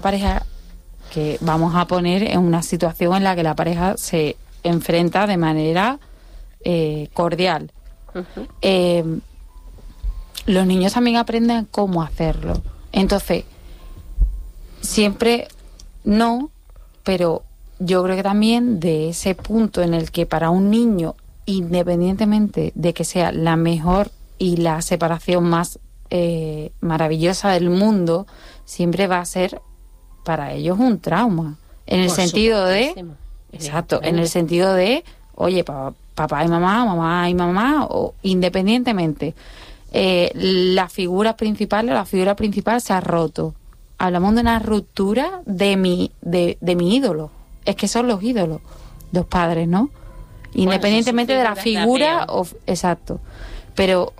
pareja que vamos a poner en una situación en la que la pareja se enfrenta de manera cordial. Uh-huh. Los niños también aprenden cómo hacerlo. Entonces, siempre no, pero yo creo que también de ese punto en el que para un niño, independientemente de que sea la mejor y la separación más maravillosa del mundo, siempre va a ser para ellos un trauma. En el sentido de... Exacto, en el sentido de, oye, papá y mamá y mamá, o independientemente, la figura principal se ha roto. Hablamos de una ruptura de mi ídolo. Es que son los ídolos, los padres, ¿no? Independientemente de la figura, exacto. Pero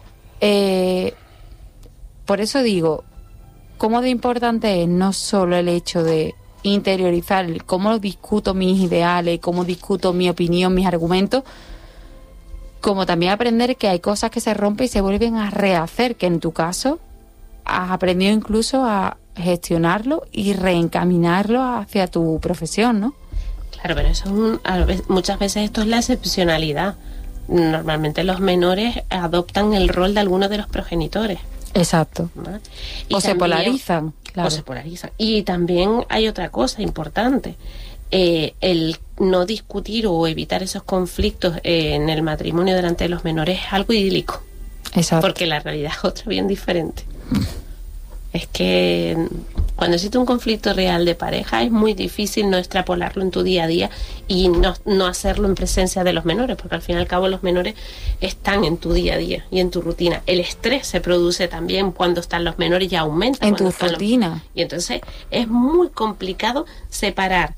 por eso digo, cómo de importante es no solo el hecho de interiorizar cómo discuto mis ideales, cómo discuto mi opinión, mis argumentos, como también aprender que hay cosas que se rompen y se vuelven a rehacer, que en tu caso has aprendido incluso a gestionarlo y reencaminarlo hacia tu profesión, ¿no? Claro, pero eso muchas veces esto es la excepcionalidad. Normalmente los menores adoptan el rol de alguno de los progenitores. Exacto. ¿Vale? Se polarizan. Claro. O se polarizan. Y también hay otra cosa importante. El no discutir o evitar esos conflictos en el matrimonio delante de los menores es algo idílico. Exacto. Porque la realidad es otra bien diferente. Es que cuando existe un conflicto real de pareja es muy difícil no extrapolarlo en tu día a día y no hacerlo en presencia de los menores, porque al fin y al cabo los menores están en tu día a día y en tu rutina. El estrés se produce también cuando están los menores y aumenta en tu rutina. Y entonces es muy complicado separar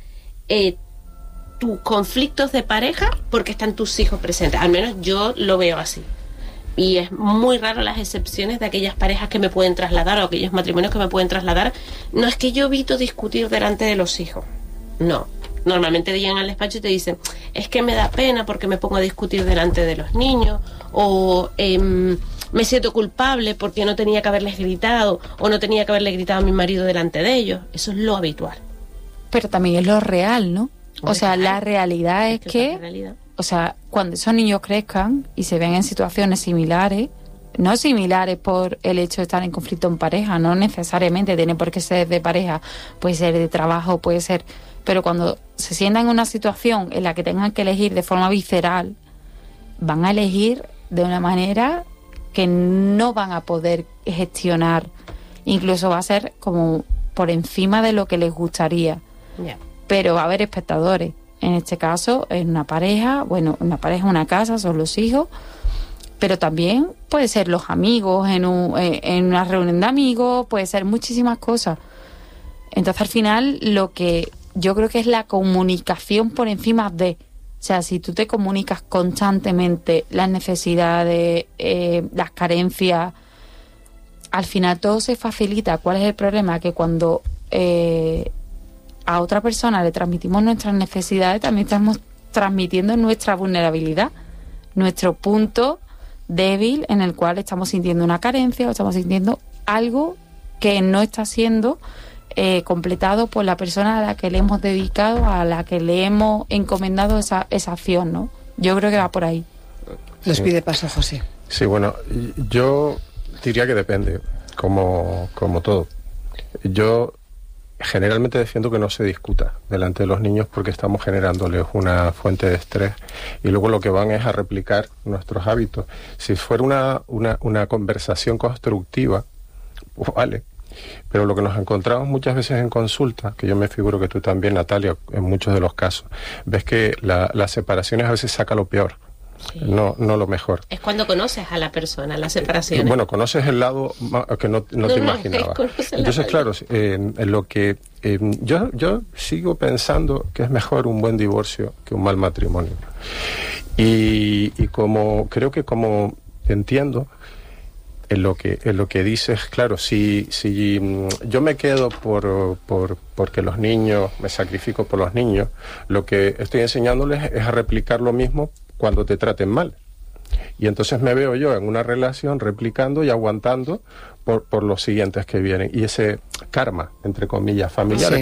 tus conflictos de pareja porque están tus hijos presentes. Al menos yo lo veo así. Y es muy raro las excepciones de aquellas parejas que me pueden trasladar o aquellos matrimonios que me pueden trasladar. No es que yo evito discutir delante de los hijos. No. Normalmente llegan al despacho y te dicen, es que me da pena porque me pongo a discutir delante de los niños, o me siento culpable porque no tenía que haberles gritado, o no tenía que haberle gritado a mi marido delante de ellos. Eso es lo habitual. Pero también es lo real, ¿no? O sea, la realidad es que... O sea, cuando esos niños crezcan y se ven en situaciones similares, no similares por el hecho de estar en conflicto en pareja, no necesariamente tiene por qué ser de pareja, puede ser de trabajo, puede ser... Pero cuando se sientan en una situación en la que tengan que elegir de forma visceral, van a elegir de una manera que no van a poder gestionar. Incluso va a ser como por encima de lo que les gustaría. Yeah. Pero va a haber espectadores. En este caso, en una pareja, una casa, son los hijos, pero también puede ser los amigos, en una reunión de amigos, puede ser muchísimas cosas. Entonces, al final, lo que yo creo que es la comunicación por encima de... O sea, si tú te comunicas constantemente las necesidades, las carencias, al final todo se facilita. ¿Cuál es el problema? Que cuando... a otra persona le transmitimos nuestras necesidades, también estamos transmitiendo nuestra vulnerabilidad, nuestro punto débil en el cual estamos sintiendo una carencia o estamos sintiendo algo que no está siendo completado por la persona a la que le hemos dedicado, a la que le hemos encomendado esa acción, ¿no? Yo creo que va por ahí. Les pide paso, José. Sí, bueno, yo diría que depende, como todo. Yo generalmente defiendo que no se discuta delante de los niños porque estamos generándoles una fuente de estrés y luego lo que van es a replicar nuestros hábitos. Si fuera una conversación constructiva, pues vale. Pero lo que nos encontramos muchas veces en consulta, que yo me figuro que tú también, Natalia, en muchos de los casos, ves que las separaciones a veces saca lo peor. Sí. No lo mejor. Es cuando conoces a la persona, la separación. Bueno, conoces el lado que no te imaginabas. Entonces, claro, en lo que yo sigo pensando que es mejor un buen divorcio que un mal matrimonio. Y como creo que como entiendo en lo que dices, claro, si yo me quedo porque los niños, me sacrifico por los niños, lo que estoy enseñándoles es a replicar lo mismo cuando te traten mal. Y entonces me veo yo en una relación replicando y aguantando por los siguientes que vienen. Y ese karma, entre comillas, familiar, Sí.